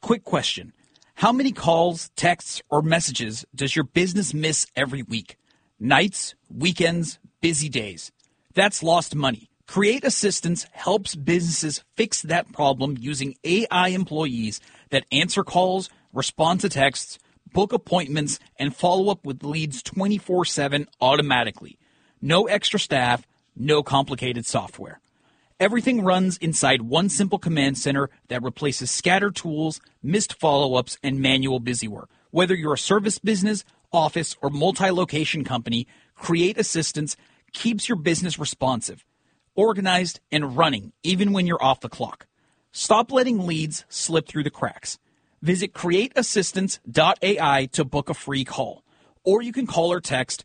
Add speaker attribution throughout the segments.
Speaker 1: Quick question. How many calls, texts, or messages does your business miss every week? Nights, weekends, busy days. That's lost money. Create Assistance helps businesses fix that problem using AI employees that answer calls, respond to texts, book appointments, and follow up with leads 24/7 automatically. No extra staff, no complicated software. Everything runs inside one simple command center that replaces scattered tools, missed follow-ups, and manual busywork. Whether you're a service business, office, or multi-location company, Create Assistance keeps your business responsive, organized, and running even when you're off the clock. Stop letting leads slip through the cracks. Visit createassistance.ai to book a free call. Or you can call or text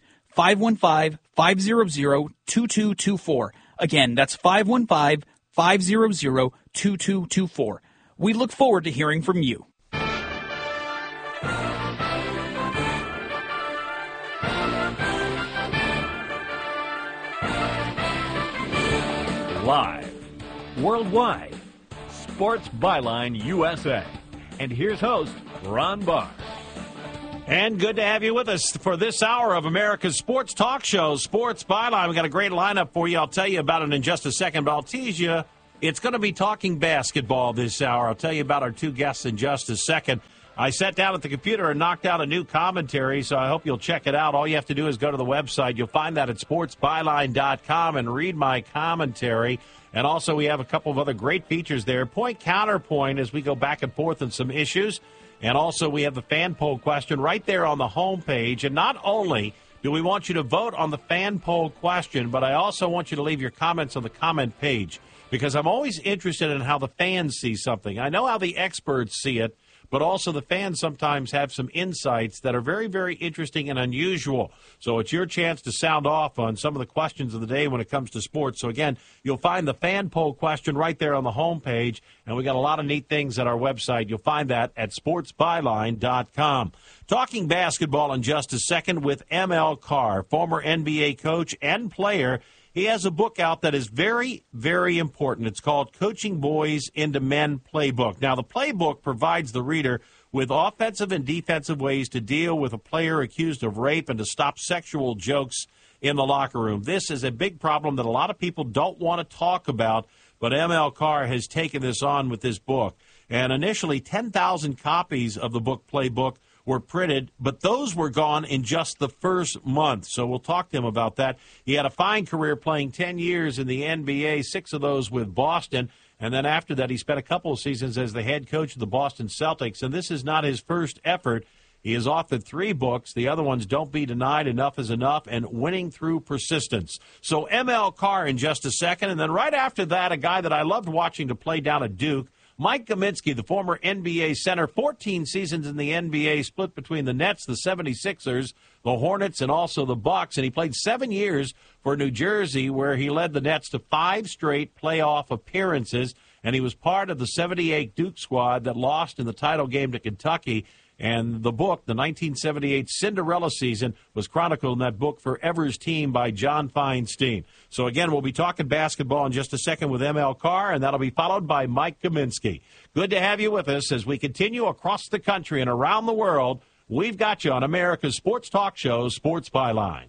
Speaker 1: 515-500-2224. Again, that's 515-500-2224. We look forward to hearing from you.
Speaker 2: Live, worldwide, Sports Byline USA. And here's host, Ron Barr.
Speaker 3: And good to have you with us for this hour of America's sports talk show, Sports Byline. We've got a great lineup for you. I'll tell you about it in just a second, but I'll tease you, it's going to be talking basketball this hour. I'll tell you about our two guests in just a second. I sat down at the computer and knocked out a new commentary, so I hope you'll check it out. All you have to do is go to the website. You'll find that at sportsbyline.com and read my commentary. And also we have a couple of other great features there. Point counterpoint as we go back and forth on some issues. And also we have the fan poll question right there on the homepage. And not only do we want you to vote on the fan poll question, but I also want you to leave your comments on the comment page, because I'm always interested in how the fans see something. I know how the experts see it, but also the fans sometimes have some insights that are very, very interesting and unusual. So it's your chance to sound off on some of the questions of the day when it comes to sports. So, again, you'll find the fan poll question right there on the homepage, and we got a lot of neat things at our website. You'll find that at sportsbyline.com. Talking basketball in just a second with ML Carr, former NBA coach and player. He has a book out that is very, very important. It's called Coaching Boys into Men Playbook. Now, the playbook provides the reader with offensive and defensive ways to deal with a player accused of rape and to stop sexual jokes in the locker room. This is a big problem that a lot of people don't want to talk about, but ML Carr has taken this on with this book. And initially, 10,000 copies of the book Playbook were printed, but those were gone in just the first month. So we'll talk to him about that. He had a fine career playing 10 years in the NBA, 6 of those with Boston. And then after that, he spent a couple of seasons as the head coach of the Boston Celtics. And this is not his first effort. He has authored 3 books. The other ones, Don't Be Denied, Enough is Enough, and Winning Through Persistence. So ML Carr in just a second. And then right after that, a guy that I loved watching to play down at Duke, Mike Kaminsky, the former NBA center, 14 seasons in the NBA, split between the Nets, the 76ers, the Hornets, and also the Bucks. And he played 7 years for New Jersey, where he led the Nets to 5 straight playoff appearances. And he was part of the 78 Duke squad that lost in the title game to Kentucky. And the book, the 1978 Cinderella season, was chronicled in that book, Forever's Team by John Feinstein. So, again, we'll be talking basketball in just a second with ML Carr, and that'll be followed by Mike Kaminsky. Good to have you with us as we continue across the country and around the world. We've got you on America's sports talk show, Sports Byline.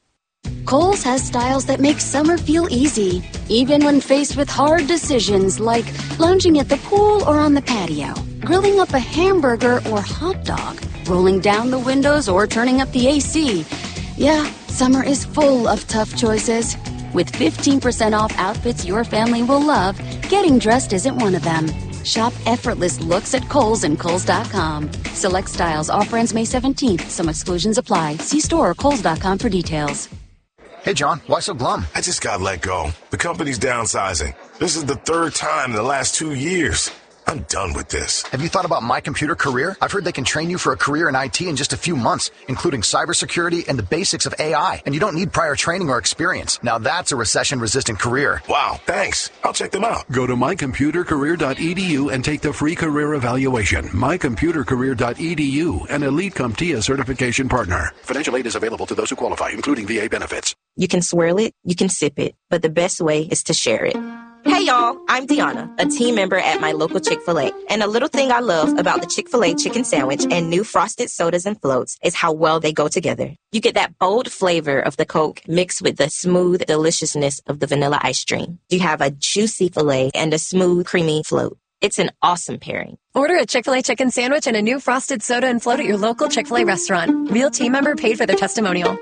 Speaker 4: Kohl's has styles that make summer feel easy, even when faced with hard decisions like lounging at the pool or on the patio, grilling up a hamburger or hot dog, rolling down the windows or turning up the AC. Yeah, summer is full of tough choices. With 15% off outfits your family will love, getting dressed isn't one of them. Shop effortless looks at Kohl's and Kohl's.com. Select styles. Offer ends May 17th. Some exclusions apply. See store or Kohl's.com for details.
Speaker 5: Hey, John, why so glum?
Speaker 6: I just got let go. The company's downsizing. This is the 3rd time in the last 2 years. I'm done with this.
Speaker 5: Have you thought about My Computer Career? I've heard they can train you for a career in IT in just a few months, including cybersecurity and the basics of AI. And you don't need prior training or experience. Now that's a recession-resistant career.
Speaker 6: Wow, thanks. I'll check them out.
Speaker 7: Go to mycomputercareer.edu and take the free career evaluation. mycomputercareer.edu, an Elite CompTIA certification partner. Financial aid is available to those who qualify, including VA benefits.
Speaker 8: You can swirl it, you can sip it, but the best way is to share it. Hey y'all, I'm Deanna, a team member at my local Chick-fil-A. And a little thing I love about the Chick-fil-A chicken sandwich and new frosted sodas and floats is how well they go together. You get that bold flavor of the Coke mixed with the smooth deliciousness of the vanilla ice cream. You have a juicy filet and a smooth, creamy float. It's an awesome pairing.
Speaker 9: Order a Chick-fil-A chicken sandwich and a new frosted soda and float at your local Chick-fil-A restaurant. Real team member paid for their testimonial.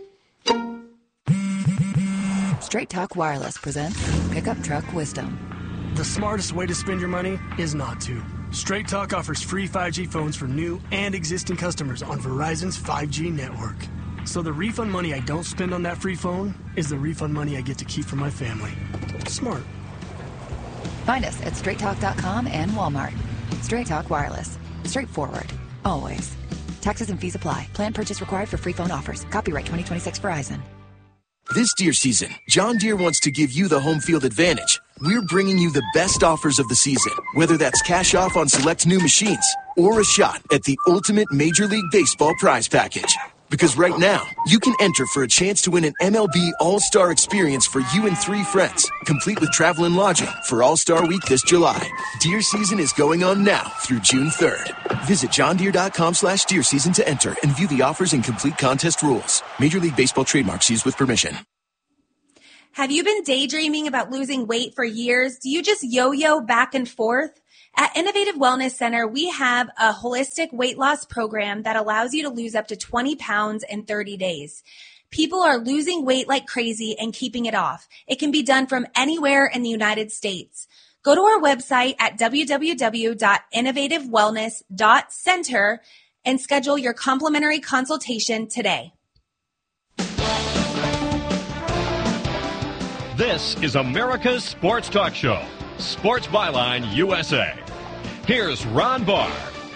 Speaker 10: Straight Talk Wireless presents Pickup Truck Wisdom.
Speaker 11: The smartest way to spend your money is not to. Straight Talk offers free 5G phones for new and existing customers on Verizon's 5G network. So the refund money I don't spend on that free phone is the refund money I get to keep for my family. Smart.
Speaker 10: Find us at straighttalk.com and Walmart. Straight Talk Wireless. Straightforward. Always. Taxes and fees apply. Plan purchase required for free phone offers. Copyright 2026 Verizon.
Speaker 12: This Deere season, John Deere wants to give you the home field advantage. We're bringing you the best offers of the season, whether that's cash off on select new machines or a shot at the ultimate Major League Baseball prize package. Because right now, you can enter for a chance to win an MLB All-Star experience for you and 3 friends, complete with travel and lodging for All-Star Week this July. Deer season is going on now through June 3rd. Visit johndeere.com/deer season to enter and view the offers and complete contest rules. Major League Baseball trademarks used with permission.
Speaker 13: Have you been daydreaming about losing weight for years? Do you just yo-yo back and forth? At Innovative Wellness Center, we have a holistic weight loss program that allows you to lose up to 20 pounds in 30 days. People are losing weight like crazy and keeping it off. It can be done from anywhere in the United States. Go to our website at www.innovativewellness.center and schedule your complimentary consultation today.
Speaker 2: This is America's Sports Talk Show, Sports Byline USA. Here's Ron Barr.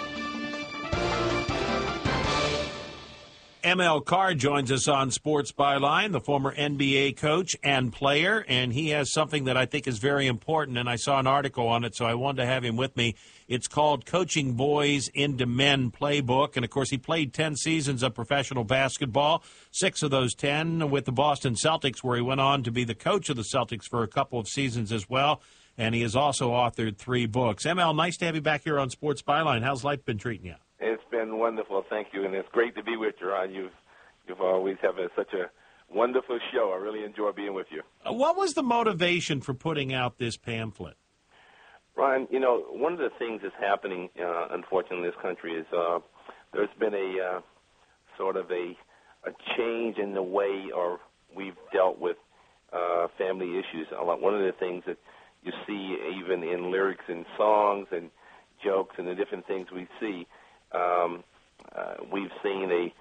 Speaker 3: ML Carr joins us on Sports Byline, the former NBA coach and player, and he has something that I think is very important, and I saw an article on it, so I wanted to have him with me. It's called Coaching Boys into Men Playbook, and, of course, he played 10 seasons of professional basketball, 6 of those 10 with the Boston Celtics, where he went on to be the coach of the Celtics for a couple of seasons as well, and he has also authored 3 books. ML, nice to have you back here on Sports Byline. How's life been treating you?
Speaker 14: It's been wonderful, thank you, and it's great to be with you, Ron. You've always had such a wonderful show. I really enjoy being with you.
Speaker 3: What was the motivation for putting out this pamphlet?
Speaker 14: Ron, one of the things that's happening, unfortunately, in this country is there's been a sort of a change in the way we've dealt with family issues. One of the things that you see even in lyrics and songs and jokes and the different things we see, we've seen a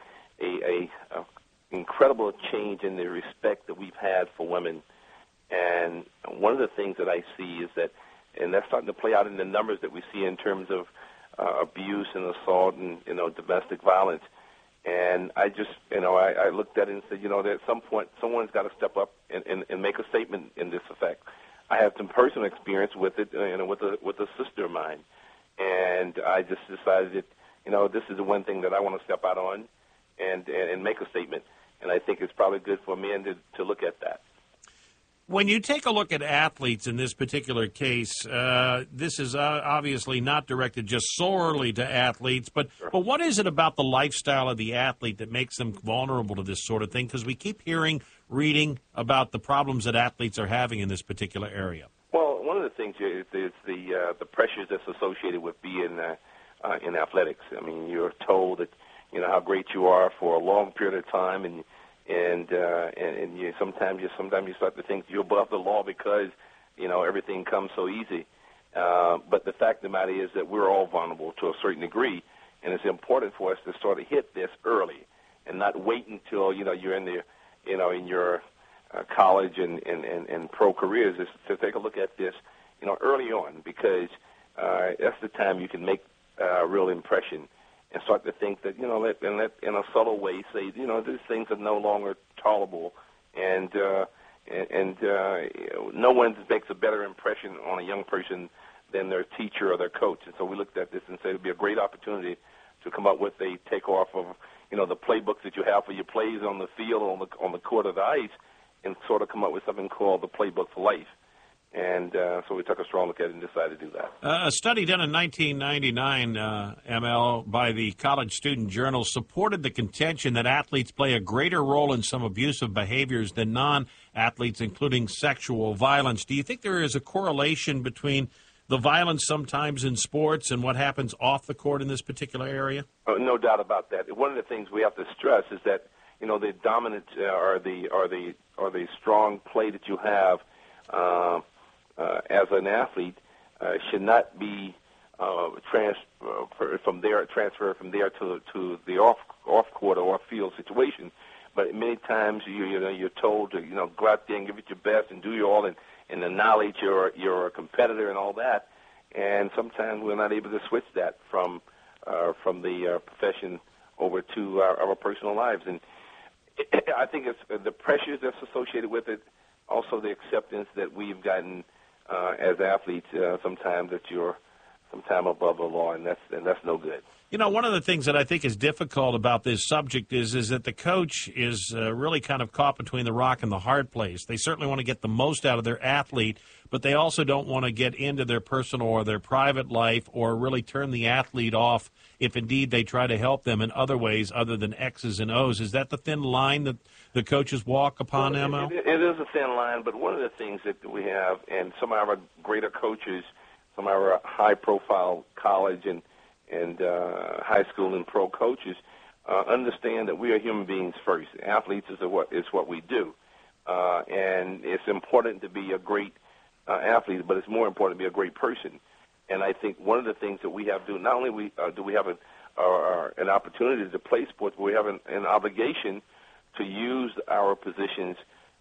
Speaker 14: incredible change in the respect that we've had for women. And one of the things that I see is that, and that's starting to play out in the numbers that we see in terms of abuse and assault and, domestic violence. And I just, I looked at it and said, that at some point someone's got to step up and make a statement in this effect. I have some personal experience with it, with a sister of mine. And I just decided that, this is the one thing that I want to step out on and make a statement. And I think it's probably good for men to look at that.
Speaker 3: When you take a look at athletes in this particular case, this is obviously not directed just solely to athletes, but what is it about the lifestyle of the athlete that makes them vulnerable to this sort of thing? Because we keep reading about the problems that athletes are having in this particular area.
Speaker 14: Well, one of the things is the pressures that's associated with being in athletics. I mean, you're told that how great you are for a long period of time, and you sometimes you start to think you're above the law because everything comes so easy. But the fact of the matter is that we're all vulnerable to a certain degree, and it's important for us to sort of hit this early and not wait until you're in the in your college and pro careers. Is to take a look at this early on, because that's the time you can make a real impression and start to think that, let in a subtle way say, these things are no longer tolerable, and no one makes a better impression on a young person than their teacher or their coach. And so we looked at this and said it would be a great opportunity to come up with a takeoff of, the playbooks that you have for your plays on the field, on the court of the ice, and sort of come up with something called the Playbook for Life. And so we took a strong look at it and decided to do that.
Speaker 3: A study done in 1999, ML, by the College Student Journal supported the contention that athletes play a greater role in some abusive behaviors than non-athletes, including sexual violence. Do you think there is a correlation between the violence sometimes in sports and what happens off the court in this particular area?
Speaker 14: No doubt about that. One of the things we have to stress is that, you know, the dominant or the strong play that you have as an athlete should not be transferred from there to the off court or off field situation. But many times you're told to go out there and give it your best and do your all and annihilate your competitor and all that. And sometimes we're not able to switch that from the profession over to our personal lives. And I think it's the pressures that's associated with it, also the acceptance that we've gotten as athletes sometimes that you're sometime above the law, and that's no good.
Speaker 3: You know, one of the things that I think is difficult about this subject is that the coach is really kind of caught between the rock and the hard place. They certainly want to get the most out of their athlete, but they also don't want to get into their personal or their private life or really turn the athlete off if indeed they try to help them in other ways other than X's and O's. Is that the thin line that the coaches walk upon, ML?
Speaker 14: It is a thin line, but one of the things that we have, and some of our greater coaches, some of our high-profile college and high school and pro coaches understand that we are human beings first. Athletes is what we do, and it's important to be a great athlete, but it's more important to be a great person. And I think one of the things that we have to do, not only do we have an opportunity to play sports, but we have an obligation to use our positions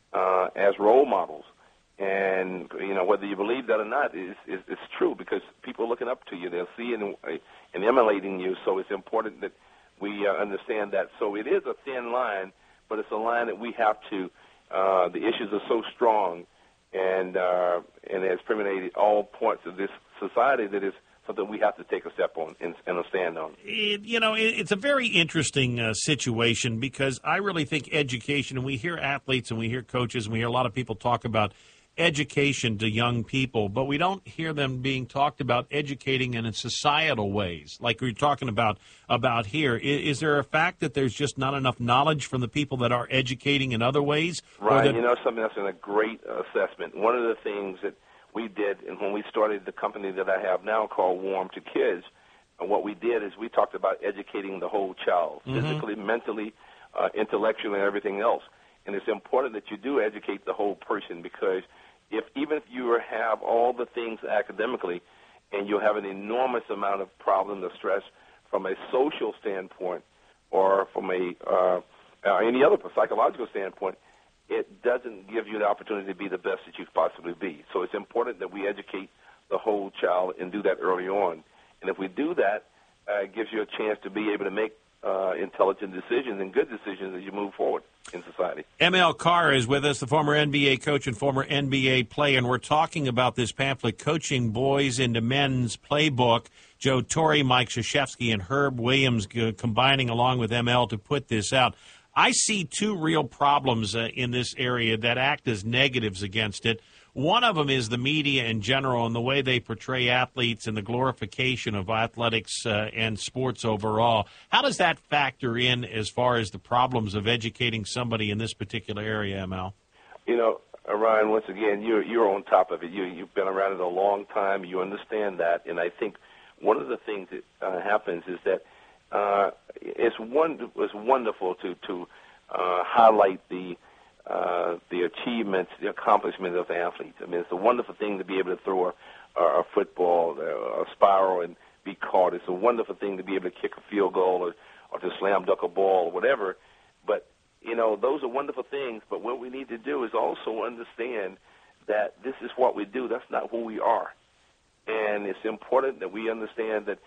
Speaker 14: as role models. And, you know, whether you believe that or not, it's true because people are looking up to you. They'll see and emulating you, so it's important that we understand that. So it is a thin line, but it's a line that we have to, the issues are so strong and has permeated all points of this society that is something we have to take a step on and a stand on.
Speaker 3: It's a very interesting situation because I really think education, and we hear athletes and we hear coaches and we hear a lot of people talk about education to young people, but we don't hear them being talked about educating in societal ways, like we're talking about here. Is there a fact that there's just not enough knowledge from the people that are educating in other ways?
Speaker 14: Right. You know, something that's a great assessment. One of the things that we did, and when we started the company that I have now called Warm to Kids, and what we did is we talked about educating the whole child, physically, mentally, intellectually, and everything else. And it's important that you do educate the whole person because even if you have all the things academically and you have an enormous amount of problem or stress from a social standpoint or from any other psychological standpoint, it doesn't give you the opportunity to be the best that you could possibly be. So it's important that we educate the whole child and do that early on. And if we do that, it gives you a chance to be able to make intelligent decisions and good decisions as you move forward in society.
Speaker 3: ML Carr is with us, the former NBA coach and former NBA player, and we're talking about this pamphlet, Coaching Boys into Men's Playbook. Joe Torre, Mike Krzyzewski, and Herb Williams combining along with ML to put this out. I see two real problems in this area that act as negatives against it. One of them is the media in general and the way they portray athletes and the glorification of athletics and sports overall. How does that factor in as far as the problems of educating somebody in this particular area, ML?
Speaker 14: You know, Ryan, once again, you're on top of it. You've been around it a long time. You understand that. And I think one of the things that happens is that it's wonderful to highlight the achievements, the accomplishments of athletes. I mean, it's a wonderful thing to be able to throw a football, a spiral, and be caught. It's a wonderful thing to be able to kick a field goal or to slam dunk a ball or whatever. But, you know, those are wonderful things. But what we need to do is also understand that this is what we do. That's not who we are. And it's important that we understand that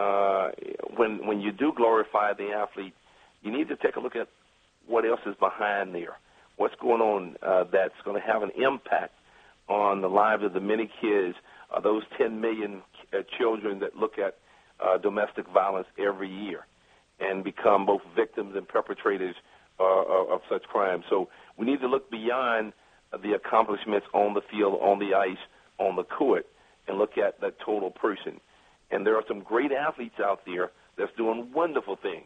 Speaker 14: when you do glorify the athlete, you need to take a look at what else is behind there. What's going on that's going to have an impact on the lives of the many kids, those 10 million children that look at domestic violence every year and become both victims and perpetrators of such crimes. So we need to look beyond the accomplishments on the field, on the ice, on the court, and look at the total person. And there are some great athletes out there that's doing wonderful things,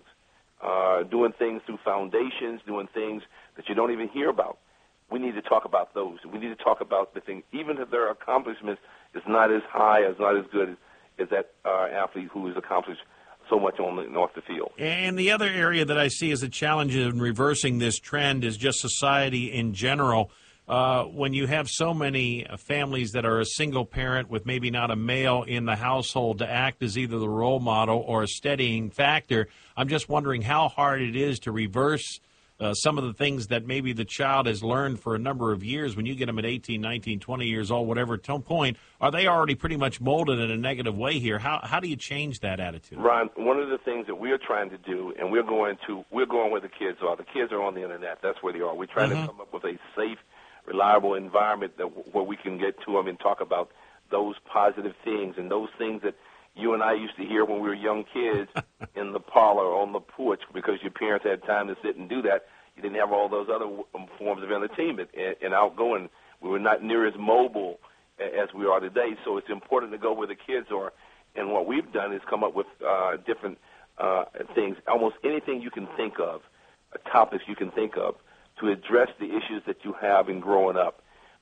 Speaker 14: doing things through foundations, doing things that you don't even hear about. We need to talk about those. We need to talk about the things, even if their accomplishments is not as high, is not as good as that athlete who has accomplished so much off the field.
Speaker 3: And the other area that I see as a challenge in reversing this trend is just society in general. When you have so many families that are a single parent with maybe not a male in the household to act as either the role model or a steadying factor, I'm just wondering how hard it is to reverse some of the things that maybe the child has learned for a number of years. When you get them at 18, 19, 20 years old, whatever point, are they already pretty much molded in a negative way here? How do you change that attitude?
Speaker 14: Ron, one of the things that we're trying to do, and we're going where the kids are. The kids are on the Internet. That's where they are. We're trying to come up with a safe, reliable environment where we can get to them and talk about those positive things and those things that you and I used to hear when we were young kids in the parlor or on the porch because your parents had time to sit and do that. You didn't have all those other forms of entertainment and outgoing. We were not near as mobile as we are today, so it's important to go where the kids are. And what we've done is come up with different things, almost anything you can think of, topics you can think of, to address the issues that you have in growing up.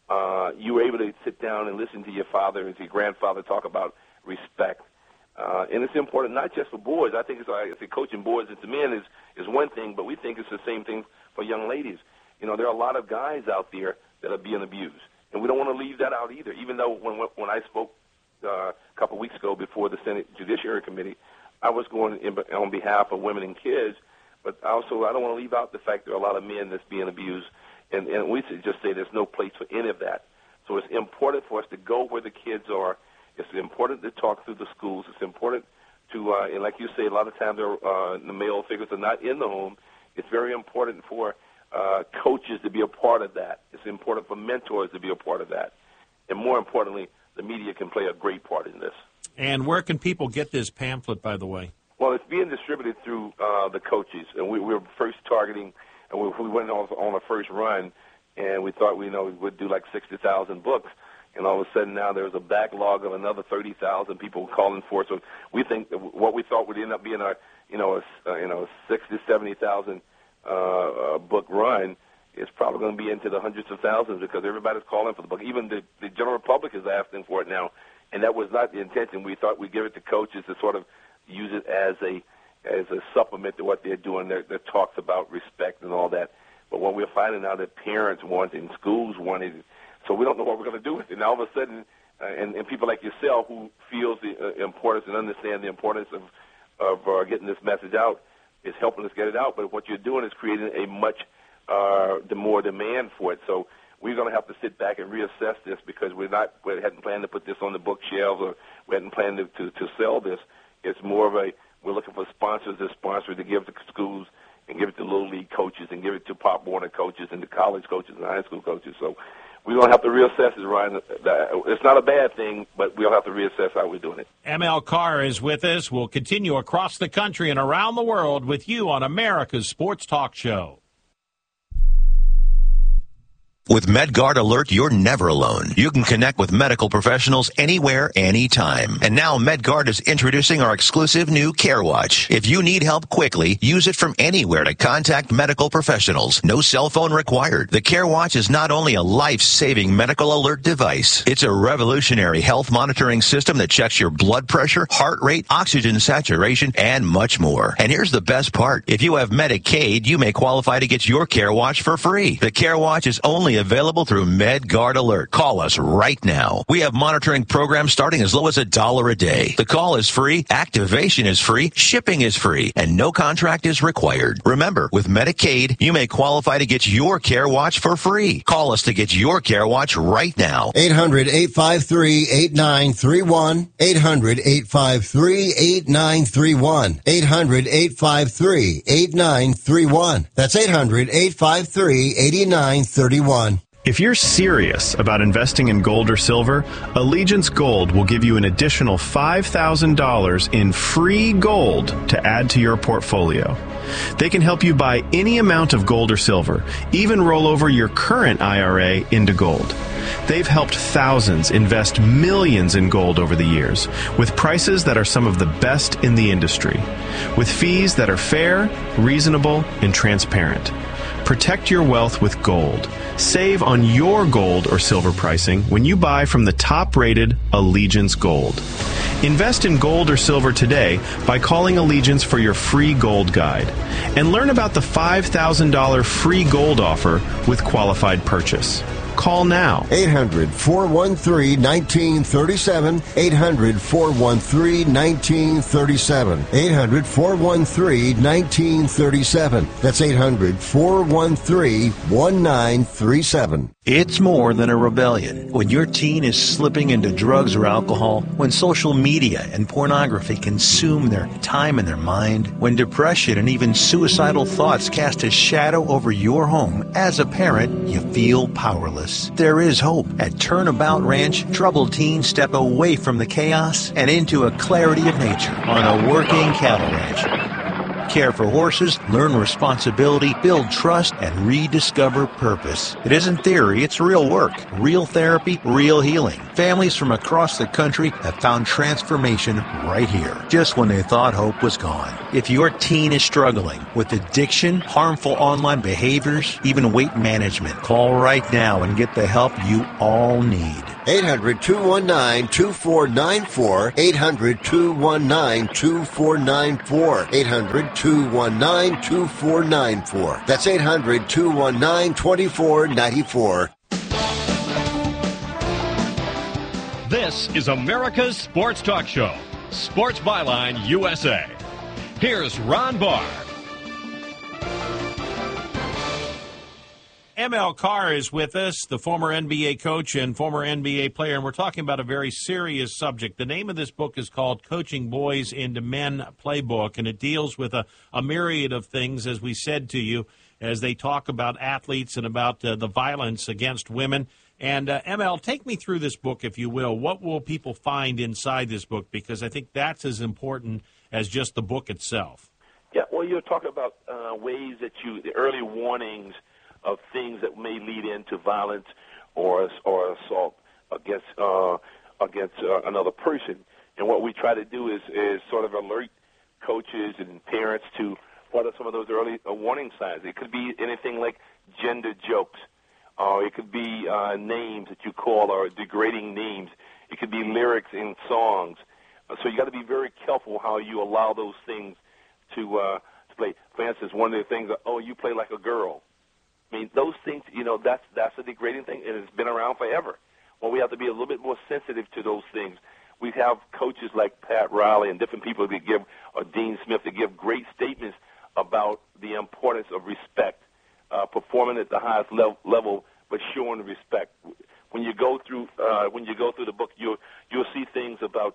Speaker 14: You were able to sit down and listen to your father and your grandfather talk about respect. And it's important not just for boys. I think it's like coaching boys and to men is one thing, but we think it's the same thing for young ladies. You know, there are a lot of guys out there that are being abused, and we don't want to leave that out either. Even though when I spoke a couple of weeks ago before the Senate Judiciary Committee, I was going on behalf of women and kids, but also I don't want to leave out the fact there are a lot of men that's being abused, and we should just say there's no place for any of that. So it's important for us to go where the kids are. It's important to talk through the schools. It's important to, and like you say, a lot of times the male figures are not in the home. It's very important for coaches to be a part of that. It's important for mentors to be a part of that. And more importantly, the media can play a great part in this.
Speaker 3: And where can people get this pamphlet, by the way?
Speaker 14: Well, it's being distributed through the coaches. And we were first targeting, and we went on a first run, and we thought we would do like 60,000 books. And all of a sudden now there's a backlog of another 30,000 people calling for it. So we think that what we thought would end up being a 60,000, 70,000 book run is probably going to be into the hundreds of thousands because everybody's calling for the book. Even the general public is asking for it now, and that was not the intention. We thought we'd give it to coaches to sort of use it as a supplement to what they're doing. Their talks about respect and all that. But what we're finding now that parents want and schools want it. So we don't know what we're going to do with it. And all of a sudden, and people like yourself who feels the importance and understand the importance of getting this message out is helping us get it out. But what you're doing is creating a much more demand for it. So we're going to have to sit back and reassess this because we hadn't planned to put this on the bookshelves or we hadn't planned to sell this. It's more of we're looking for sponsors to give to schools and give it to little league coaches and give it to Pop Warner coaches and to college coaches and high school coaches. So we're going to have to reassess it, Ryan. It's not a bad thing, but we'll have to reassess how we're doing it.
Speaker 3: ML Carr is with us. We'll continue across the country and around the world with you on America's Sports Talk Show.
Speaker 15: With MedGuard Alert, you're never alone. You can connect with medical professionals anywhere, anytime. And now MedGuard is introducing our exclusive new CareWatch. If you need help quickly, use it from anywhere to contact medical professionals. No cell phone required. The CareWatch is not only a life-saving medical alert device, it's a revolutionary health monitoring system that checks your blood pressure, heart rate, oxygen saturation, and much more. And here's the best part. If you have Medicaid, you may qualify to get your CareWatch for free. The CareWatch is only available through MedGuard Alert. Call us right now. We have monitoring programs starting as low as $1 a day. The call is free, activation is free, shipping is free, and no contract is required. Remember, with Medicaid, you may qualify to get your CareWatch for free. Call us to get your CareWatch right now.
Speaker 16: 800-853-8931. 800-853-8931. 800-853-8931. That's 800-853-8931.
Speaker 17: If you're serious about investing in gold or silver, Allegiance Gold will give you an additional $5,000 in free gold to add to your portfolio. They can help you buy any amount of gold or silver, even roll over your current IRA into gold. They've helped thousands invest millions in gold over the years, with prices that are some of the best in the industry, with fees that are fair, reasonable, and transparent. Protect your wealth with gold. Save on your gold or silver pricing when you buy from the top-rated Allegiance Gold. Invest in gold or silver today by calling Allegiance for your free gold guide. And learn about the $5,000 free gold offer with qualified purchase. Call now.
Speaker 16: 800-413-1937. 800-413-1937. 800-413-1937. That's 800-413-1937.
Speaker 15: It's more than a rebellion. When your teen is slipping into drugs or alcohol, when social media and pornography consume their time and their mind, when depression and even suicidal thoughts cast a shadow over your home, as a parent, you feel powerless. There is hope. At Turnabout Ranch, troubled teens step away from the chaos and into a clarity of nature on a working cattle ranch. Care for horses, learn responsibility, build trust, and rediscover purpose. It isn't theory, it's real work. Real therapy, real healing. Families from across the country have found transformation right here, just when they thought hope was gone. If your teen is struggling with addiction, harmful online behaviors, even weight management, call right now and get the help you all need.
Speaker 16: 800-219-2494. 800-219-2494. 800-219-2494. That's 800-219-2494.
Speaker 2: This is America's Sports Talk Show, Sports Byline USA. Here's Ron Barr.
Speaker 3: ML Carr is with us, the former NBA coach and former NBA player, and we're talking about a very serious subject. The name of this book is called Coaching Boys into Men Playbook, and it deals with a myriad of things, as we said to you, as they talk about athletes and about the violence against women. And ML, take me through this book, if you will. What will people find inside this book? Because I think that's as important as just the book itself.
Speaker 14: Yeah, well, you're talking about ways that the early warnings of things that may lead into violence or assault against another person. And what we try to do is sort of alert coaches and parents to what are some of those early warning signs. It could be anything like gender jokes. It could be names that you call or degrading names. It could be lyrics in songs. So you got to be very careful how you allow those things to play. For instance, one of the things, you play like a girl. I mean, those things, that's a degrading thing, and it's been around forever. Well, we have to be a little bit more sensitive to those things. We have coaches like Pat Riley and different people that give, or Dean Smith, that give great statements about the importance of respect, performing at the highest level, but showing respect. When you go through the book, you'll see things about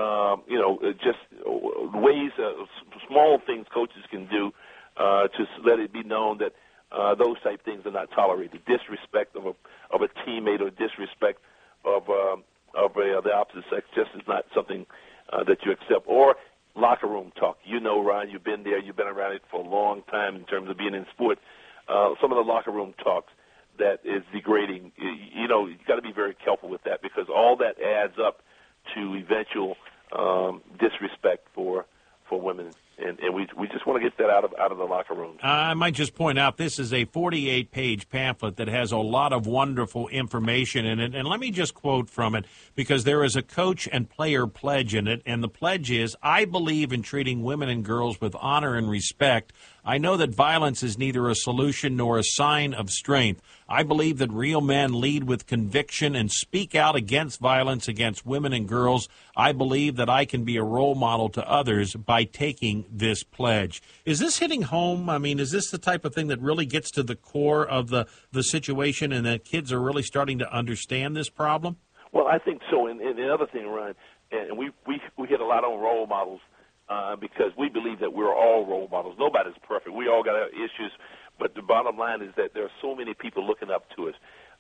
Speaker 14: just ways, small things coaches can do to let it be known that those type things are not tolerated. Disrespect of a teammate or disrespect of the opposite sex just is not something that you accept. Or locker room talk. Ryan, you've been there. You've been around it for a long time in terms of being in sports. Some of the locker room talks that is degrading. You got to be very careful with that because all that adds up to eventual disrespect for women. And we just want to get that out of the locker room.
Speaker 3: I might just point out this is a 48-page pamphlet that has a lot of wonderful information in it. And let me just quote from it because there is a coach and player pledge in it. And the pledge is, I believe in treating women and girls with honor and respect. I know that violence is neither a solution nor a sign of strength. I believe that real men lead with conviction and speak out against violence against women and girls. I believe that I can be a role model to others by taking this pledge. Is this hitting home? I mean, is this the type of thing that really gets to the core of the situation and that kids are really starting to understand this problem?
Speaker 14: Well, I think so. And the other thing, Ryan, and we hit a lot on role models because we believe that we're all role models. Nobody's perfect. We all got our issues. But the bottom line is that there are so many people looking up to us.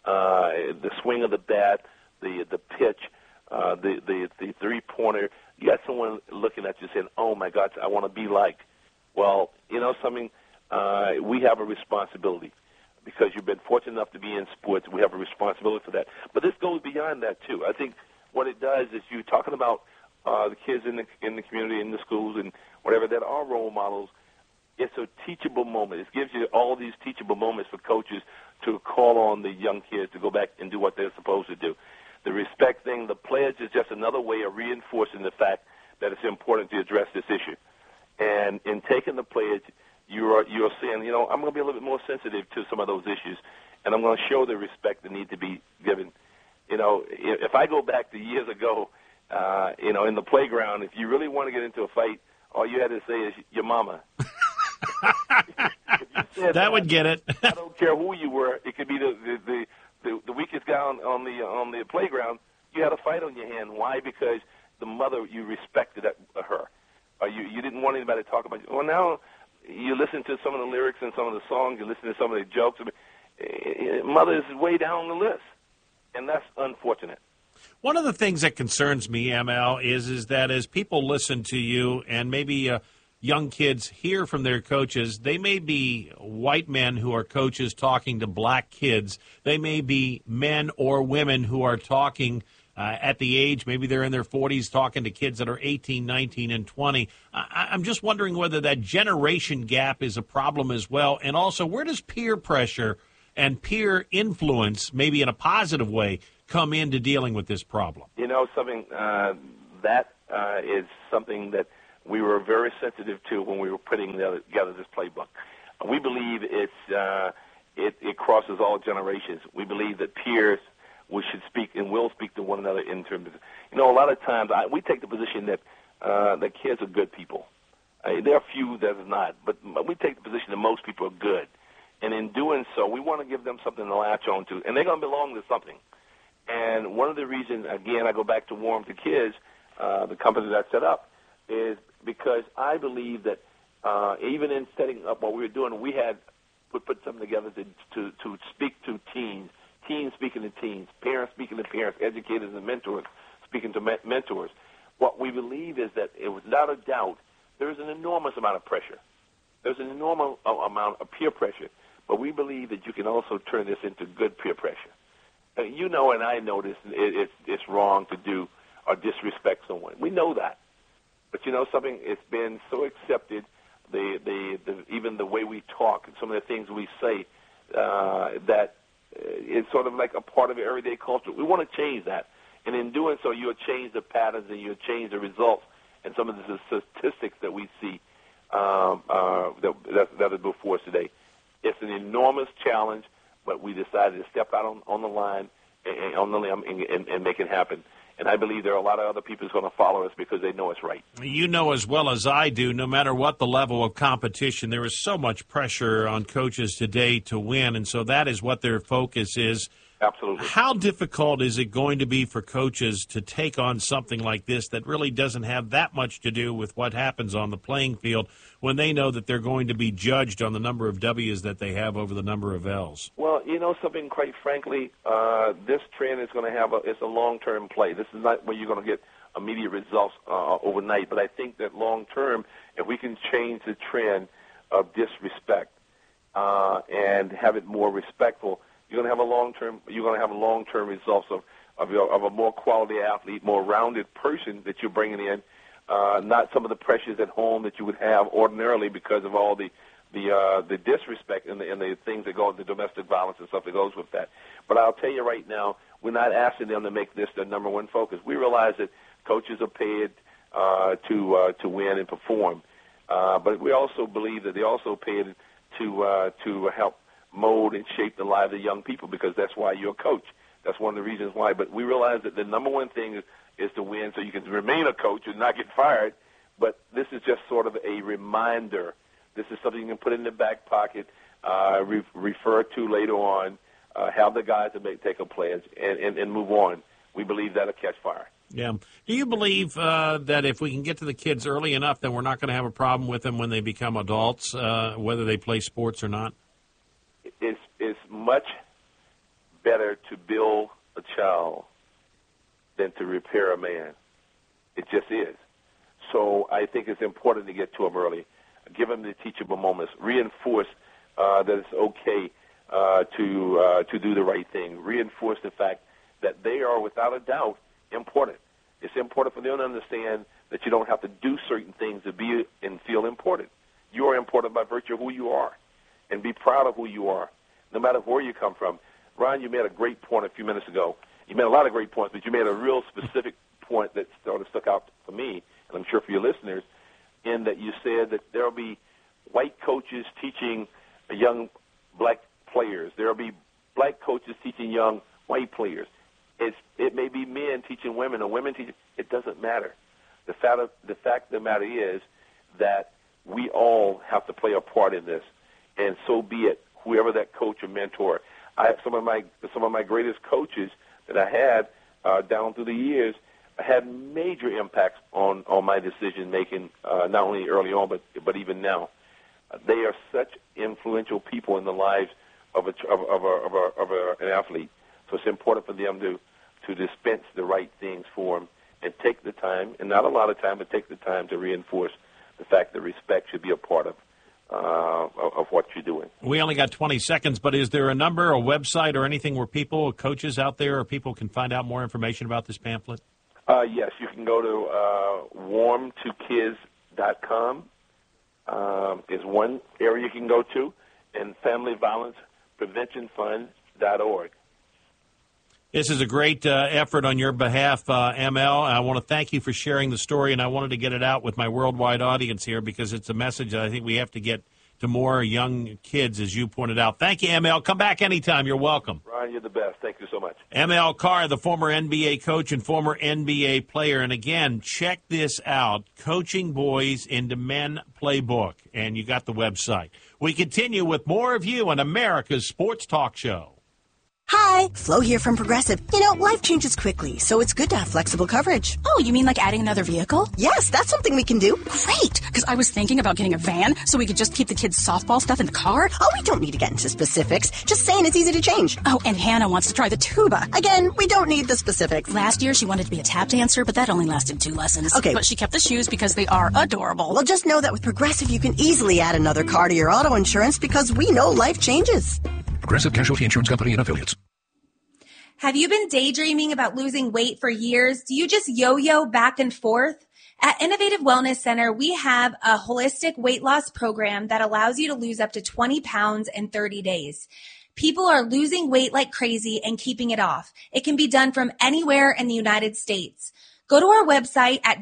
Speaker 14: the swing of the bat, the pitch, the three-pointer. You got someone looking at you saying, "Oh my God, I want to be like." Well, you know something. We have a responsibility because you've been fortunate enough to be in sports. We have a responsibility for that. But this goes beyond that too. I think what it does is you're talking about the kids in the community, in the schools, and whatever that are role models. It's a teachable moment. It gives you all these teachable moments for coaches to call on the young kids to go back and do what they're supposed to do. The respect thing, the pledge is just another way of reinforcing the fact that it's important to address this issue. And in taking the pledge, you're saying, you know, I'm going to be a little bit more sensitive to some of those issues, and I'm going to show the respect that need to be given. You know, if I go back to years ago, you know, in the playground, if you really want to get into a fight, all you had to say is your mama.
Speaker 3: That would get it.
Speaker 14: I don't care who you were. It could be the weakest guy on the playground. You had a fight on your hand. Why? Because the mother, you respected her. You didn't want anybody to talk about you. Well, now you listen to some of the lyrics and some of the songs. You listen to some of the jokes. Mother is way down the list, and that's unfortunate.
Speaker 3: One of the things that concerns me, ML, is that as people listen to you and maybe young kids hear from their coaches, they may be white men who are coaches talking to black kids. They may be men or women who are talking at the age, maybe they're in their 40s, talking to kids that are 18, 19, and 20. I'm just wondering whether that generation gap is a problem as well. And also, where does peer pressure and peer influence, maybe in a positive way, come into dealing with this problem?
Speaker 14: You know, something that is something that we were very sensitive to when we were putting together this playbook. We believe it crosses all generations. We believe that peers should speak and will speak to one another in terms of, you know, a lot of times we take the position that the kids are good people. There are a few that are not, but we take the position that most people are good. And in doing so, we want to give them something to latch on to, and they're going to belong to something. And one of the reasons, again, I go back to Warm to Kids, the company that I set up, is because I believe that even in setting up what we were doing, we had put something together to speak to teens speaking to teens, parents speaking to parents, educators and mentors speaking to mentors. What we believe is that, without a doubt, there is an enormous amount of pressure. There's an enormous amount of peer pressure, but we believe that you can also turn this into good peer pressure. You know, and I know this, it's wrong to do or disrespect someone. We know that. But you know something, it's been so accepted, even the way we talk and some of the things we say, that it's sort of like a part of everyday culture. We want to change that. And in doing so, you'll change the patterns and you'll change the results and some of the statistics that we see that are before us today. It's an enormous challenge, but we decided to step out on the line and on the limb and make it happen. And I believe there are a lot of other people who's going to follow us because they know it's right.
Speaker 3: You know as well as I do, no matter what the level of competition, there is so much pressure on coaches today to win, and so that is what their focus is.
Speaker 14: Absolutely.
Speaker 3: How difficult is it going to be for coaches to take on something like this that really doesn't have that much to do with what happens on the playing field when they know that they're going to be judged on the number of W's that they have over the number of L's?
Speaker 14: Well, you know something, quite frankly, this trend is going to have it's a long-term play. This is not where you're going to get immediate results overnight, but I think that long-term, if we can change the trend of disrespect and have it more respectful, you're going to have long-term results of a more quality athlete, more rounded person that you're bringing in, not some of the pressures at home that you would have ordinarily because of all the disrespect and the things that go into domestic violence and stuff that goes with that. But I'll tell you right now, we're not asking them to make this their number one focus. We realize that coaches are paid to win and perform, but we also believe that they also paid to help mold and shape the lives of young people, because that's why you're a coach. That's one of the reasons why. But we realize that the number one thing is to win so you can remain a coach and not get fired. But this is just sort of a reminder. This is something you can put in the back pocket, refer to later on, have the guys to take a pledge, and move on. We believe that'll catch fire.
Speaker 3: Yeah. Do you believe that if we can get to the kids early enough, then we're not going to have a problem with them when they become adults, whether they play sports or not?
Speaker 14: It's much better to build a child than to repair a man. It just is. So I think it's important to get to them early, give them the teachable moments, reinforce that it's okay to do the right thing, reinforce the fact that they are, without a doubt, important. It's important for them to understand that you don't have to do certain things to be and feel important. You are important by virtue of who you are, and be proud of who you are, no matter where you come from. Ryan, you made a great point a few minutes ago. You made a lot of great points, but you made a real specific point that sort of stuck out for me, and I'm sure for your listeners, in that you said that there will be white coaches teaching young black players. There will be black coaches teaching young white players. It may be men teaching women or women teaching. It doesn't matter. The fact of the matter is that we all have to play a part in this, and so be it. Whoever that coach or mentor. I have some of my greatest coaches that I had down through the years had major impacts on my decision making, not only early on but even now. They are such influential people in the lives of an athlete. So it's important for them to dispense the right things for them and take the time, and not a lot of time, but take the time to reinforce the fact that respect should be a part of what you're doing.
Speaker 3: We only got 20 seconds, but is there a number, a website, or anything where people, coaches out there, or people can find out more information about this pamphlet?
Speaker 14: Yes, you can go to warm2kids.com is one area you can go to, and familyviolencepreventionfund.org.
Speaker 3: This is a great effort on your behalf, ML. I want to thank you for sharing the story, and I wanted to get it out with my worldwide audience here because it's a message that I think we have to get to more young kids, as you pointed out. Thank you, ML. Come back anytime. You're welcome.
Speaker 14: Ryan, you're the best. Thank you so much.
Speaker 3: ML Carr, the former NBA coach and former NBA player. And again, check this out, Coaching Boys into Men Playbook. And you got the website. We continue with more of you on America's Sports Talk Show.
Speaker 18: Hi, Flo here from Progressive. You know, life changes quickly, so it's good to have flexible coverage.
Speaker 19: Oh, you mean like adding another vehicle?
Speaker 18: Yes, that's something we can do.
Speaker 19: Great, because I was thinking about getting a van so we could just keep the kids' softball stuff in the car.
Speaker 18: Oh, we don't need to get into specifics. Just saying it's easy to change.
Speaker 19: Oh, and Hannah wants to try the tuba.
Speaker 18: Again, we don't need the specifics.
Speaker 19: Last year, she wanted to be a tap dancer, but that only lasted 2 lessons.
Speaker 18: Okay.
Speaker 19: But she kept the shoes because they are adorable.
Speaker 18: Well, just know that with Progressive, you can easily add another car to your auto insurance because we know life changes.
Speaker 7: Progressive Casualty Insurance Company and Affiliates.
Speaker 13: Have you been daydreaming about losing weight for years? Do you just yo-yo back and forth? At Innovative Wellness Center, we have a holistic weight loss program that allows you to lose up to 20 pounds in 30 days. People are losing weight like crazy and keeping it off. It can be done from anywhere in the United States. Go to our website at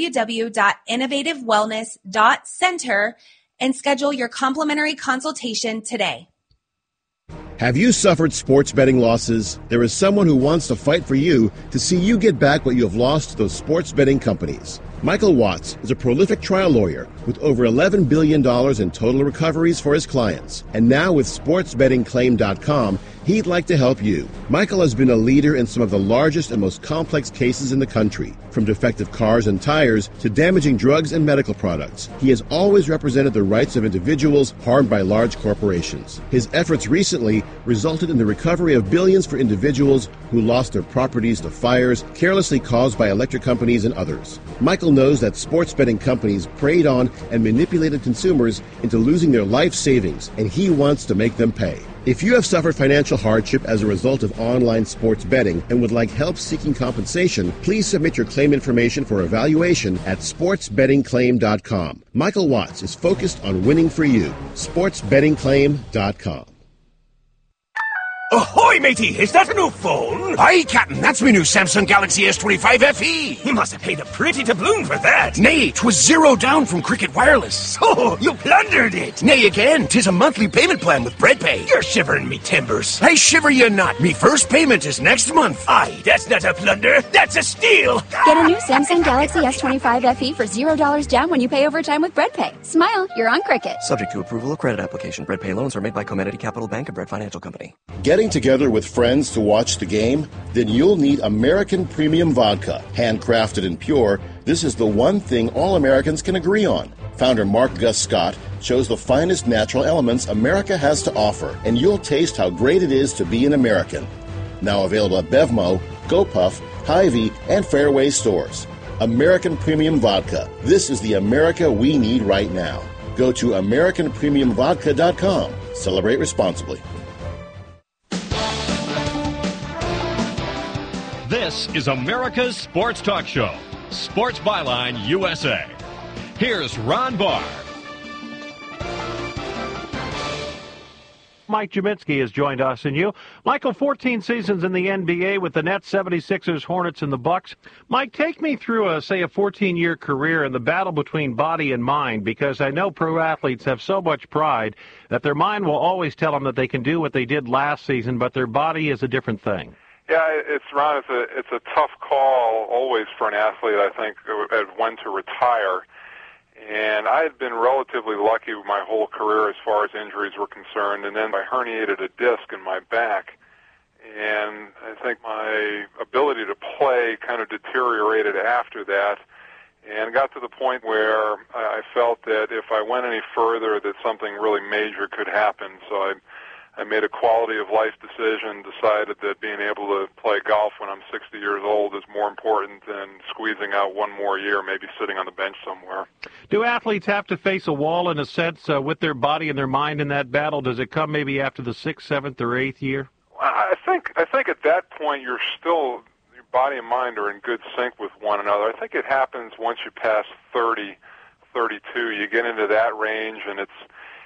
Speaker 13: www.innovativewellness.center and schedule your complimentary consultation today.
Speaker 20: Have you suffered sports betting losses? There is someone who wants to fight for you to see you get back what you have lost to those sports betting companies. Michael Watts is a prolific trial lawyer with over $11 billion in total recoveries for his clients. And now with SportsBettingClaim.com, he'd like to help you. Michael has been a leader in some of the largest and most complex cases in the country, from defective cars and tires to damaging drugs and medical products. He has always represented the rights of individuals harmed by large corporations. His efforts recently resulted in the recovery of billions for individuals who lost their properties to fires carelessly caused by electric companies and others. Michael knows that sports betting companies preyed on and manipulated consumers into losing their life savings, and he wants to make them pay. If you have suffered financial hardship as a result of online sports betting and would like help seeking compensation, please submit your claim information for evaluation at SportsBettingClaim.com. Michael Watts is focused on winning for you. SportsBettingClaim.com.
Speaker 21: Ahoy, matey! Is that a new phone?
Speaker 22: Aye, Captain, that's my new Samsung Galaxy S25 FE.
Speaker 21: You must have paid a pretty doubloon for that.
Speaker 22: Nay, 'twas zero down from Cricket Wireless.
Speaker 21: So, you plundered it.
Speaker 22: Nay, again, 'tis a monthly payment plan with BreadPay.
Speaker 21: You're shivering me timbers.
Speaker 22: I shiver you not. Me first payment is next month.
Speaker 21: Aye, that's not a plunder. That's a steal.
Speaker 4: Get a new Samsung Galaxy S25 FE for $0 down when you pay over time with BreadPay. Smile, you're on Cricket.
Speaker 23: Subject to approval of credit application. BreadPay loans are made by Comenity Capital Bank and Bread Financial Company.
Speaker 20: Getting together with friends to watch the game? Then you'll need American Premium Vodka. Handcrafted and pure, this is the one thing all Americans can agree on. Founder Mark Gus Scott chose the finest natural elements America has to offer, and you'll taste how great it is to be an American. Now available at Bevmo, GoPuff, Hy-Vee, and Fairway stores. American Premium Vodka. This is the America we need right now. Go to AmericanPremiumVodka.com. Celebrate responsibly.
Speaker 2: This is America's Sports Talk Show, Sports Byline USA. Here's Ron Barr.
Speaker 3: Mike Jaminski has joined us and you. Michael, 14 seasons in the NBA with the Nets, 76ers, Hornets, and the Bucks. Mike, take me through, a 14-year career and the battle between body and mind, because I know pro athletes have so much pride that their mind will always tell them that they can do what they did last season, but their body is a different thing.
Speaker 1: Yeah, Ron. It's a tough call always for an athlete, I think, at when to retire. And I had been relatively lucky with my whole career as far as injuries were concerned, and then I herniated a disc in my back. And I think my ability to play kind of deteriorated after that, and got to the point where I felt that if I went any further that something really major could happen. So I made a quality of life decision, decided that being able to play golf when I'm 60 years old is more important than squeezing out one more year, maybe sitting on the bench somewhere.
Speaker 3: Do athletes have to face a wall in a sense with their body and their mind in that battle? Does it come maybe after the 6th, 7th, or 8th year?
Speaker 1: I think at that point your body and mind are in good sync with one another. I think it happens once you pass 30, 32. You get into that range, and it's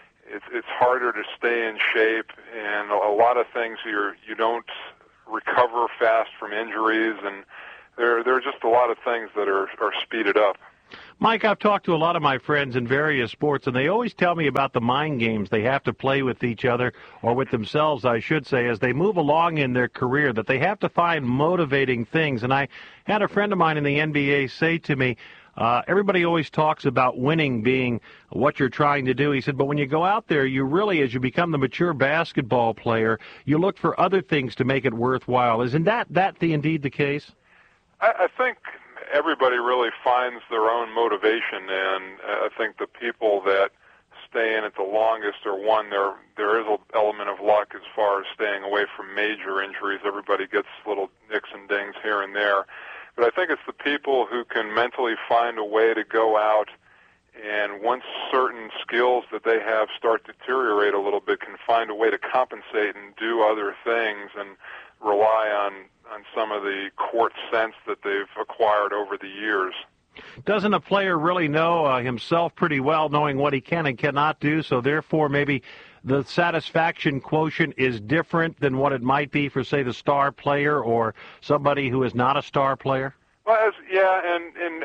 Speaker 1: harder to stay in shape, and a lot of things you don't recover fast from injuries, and there are just a lot of things that are speeded up.
Speaker 3: Mike, I've talked to a lot of my friends in various sports, and they always tell me about the mind games they have to play with each other, or with themselves, I should say, as they move along in their career, that they have to find motivating things. And I had a friend of mine in the NBA say to me, everybody always talks about winning being what you're trying to do. He said, but when you go out there, you really, as you become the mature basketball player, you look for other things to make it worthwhile. Isn't that indeed the case?
Speaker 1: I think everybody really finds their own motivation, and I think the people that stay in it the longest are one, there is an element of luck as far as staying away from major injuries. Everybody gets little nicks and dings here and there. But I think it's the people who can mentally find a way to go out, and once certain skills that they have start to deteriorate a little bit, can find a way to compensate and do other things and rely on some of the court sense that they've acquired over the years.
Speaker 3: Doesn't a player really know himself pretty well, knowing what he can and cannot do, so therefore maybe the satisfaction quotient is different than what it might be for, say, the star player or somebody who is not a star player?
Speaker 1: Well, and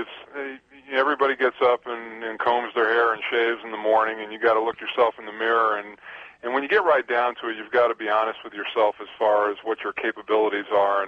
Speaker 1: everybody gets up and combs their hair and shaves in the morning, and you got to look yourself in the mirror, and when you get right down to it, you've got to be honest with yourself as far as what your capabilities are.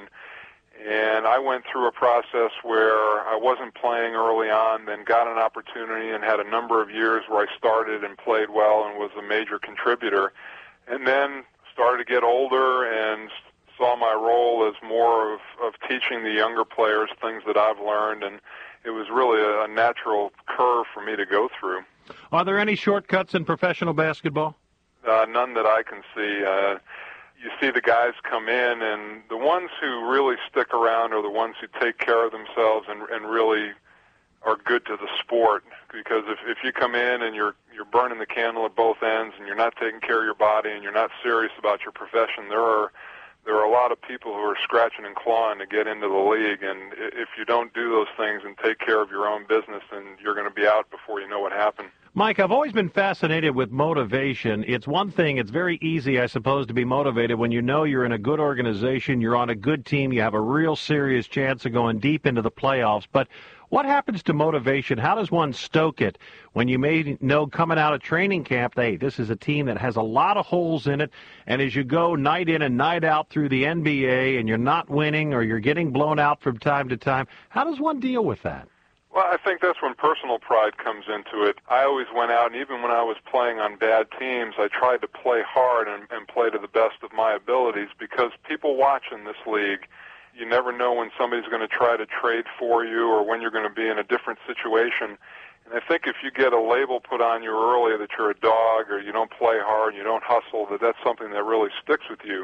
Speaker 1: And I went through a process where I wasn't playing early on, then got an opportunity and had a number of years where I started and played well and was a major contributor, and then started to get older and saw my role as more of teaching the younger players things that I've learned, and it was really a natural curve for me to go through.
Speaker 3: Are there any shortcuts in professional basketball?
Speaker 1: None that I can see. You see the guys come in, and the ones who really stick around are the ones who take care of themselves and really are good to the sport. Because if you come in and you're burning the candle at both ends, and you're not taking care of your body, and you're not serious about your profession, there are a lot of people who are scratching and clawing to get into the league. And if you don't do those things and take care of your own business, then you're going to be out before you know what happened.
Speaker 3: Mike, I've always been fascinated with motivation. It's one thing, it's very easy, I suppose, to be motivated when you know you're in a good organization, you're on a good team, you have a real serious chance of going deep into the playoffs. But what happens to motivation? How does one stoke it when you may know coming out of training camp, hey, this is a team that has a lot of holes in it, and as you go night in and night out through the NBA and you're not winning or you're getting blown out from time to time, how does one deal with that?
Speaker 1: Well, I think that's when personal pride comes into it. I always went out, and even when I was playing on bad teams, I tried to play hard and play to the best of my abilities, because people watch in this league. You never know when somebody's going to try to trade for you or when you're going to be in a different situation. And I think if you get a label put on you early that you're a dog or you don't play hard, you don't hustle, that's something that really sticks with you.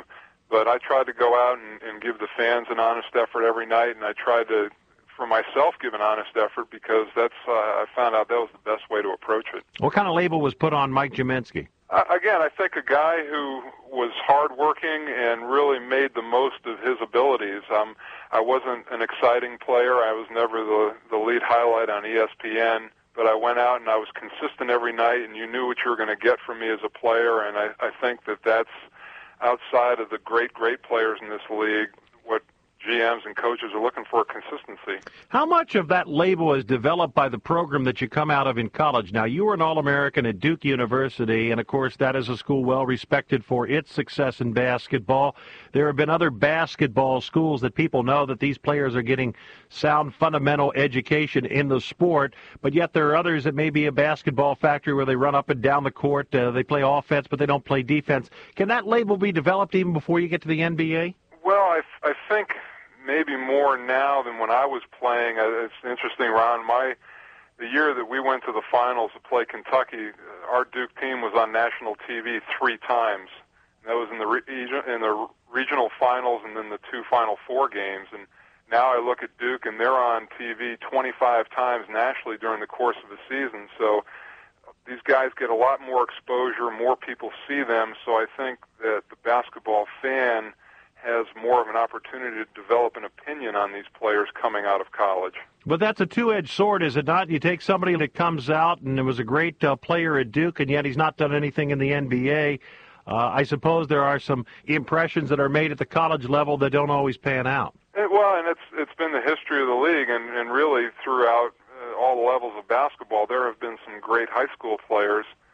Speaker 1: But I tried to go out and give the fans an honest effort every night, and I tried to, for myself, give an honest effort because that's I found out that was the best way to approach it.
Speaker 3: What kind of label was put on Mike Gminski?
Speaker 1: Again, I think a guy who was hardworking and really made the most of his abilities. I wasn't an exciting player. I was never the lead highlight on ESPN, but I went out and I was consistent every night, and you knew what you were going to get from me as a player, and I think that's outside of the great players in this league, what GMs and coaches are looking for consistency.
Speaker 3: How much of that label is developed by the program that you come out of in college? Now, you were an All-American at Duke University, and, of course, that is a school well-respected for its success in basketball. There have been other basketball schools that people know that these players are getting sound fundamental education in the sport, but yet there are others that may be a basketball factory where they run up and down the court, they play offense, but they don't play defense. Can that label be developed even before you get to the NBA?
Speaker 1: Well, I think maybe more now than when I was playing. It's interesting, Ron. The year that we went to the finals to play Kentucky, our Duke team was on national TV 3 times. That was in the regional finals and then the 2 Final Four games. And now I look at Duke, and they're on TV 25 times nationally during the course of the season. So these guys get a lot more exposure, more people see them. So I think that the basketball fan has more of an opportunity to develop an opinion on these players coming out of college.
Speaker 3: But that's a two-edged sword, is it not? You take somebody that comes out and was a great player at Duke, and yet he's not done anything in the NBA. I suppose there are some impressions that are made at the college level that don't always pan out.
Speaker 1: Well, and it's been the history of the league, and really throughout all the levels of basketball, there have been some great high school players